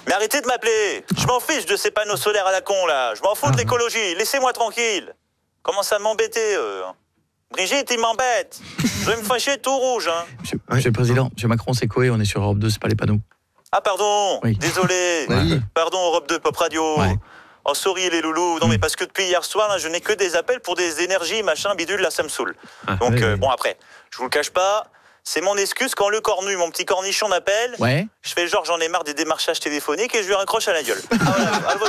Mais arrêtez de m'appeler. Je m'en fiche de ces panneaux solaires à la con, là. Je m'en fous de l'écologie. Laissez-moi tranquille. Commence à m'embêter, Brigitte, il m'embête. Je vais me fâcher tout rouge, hein. Monsieur le Président, Monsieur Macron, c'est Coé, on est sur Europe 2, c'est pas les panneaux. Ah, pardon. Oui. Désolé. Oui. Pardon, Europe 2, Pop Radio. Ouais. Oh, sorry, les loulous. Non, mais parce que depuis hier soir, là, je n'ai que des appels pour des énergies, machin, bidule, là, ça me saoule. Donc, oui. bon, après, je vous le cache pas, c'est mon excuse quand le cornu, mon petit cornichon m'appelle. Ouais. Je fais genre, j'en ai marre des démarchages téléphoniques et je lui raccroche à la gueule. Ah, voilà, à votre